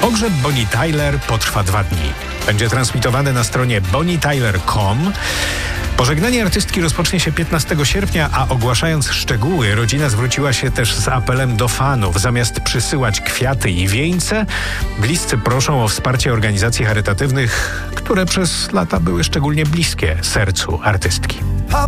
Pogrzeb Bonnie Tyler potrwa 2 dni. Będzie transmitowany na stronie bonnietyler.com. Pożegnanie artystki rozpocznie się 15 sierpnia, a ogłaszając szczegóły, rodzina zwróciła się też z apelem do fanów. Zamiast przysyłać kwiaty i wieńce, bliscy proszą o wsparcie organizacji charytatywnych, które przez lata były szczególnie bliskie sercu artystki.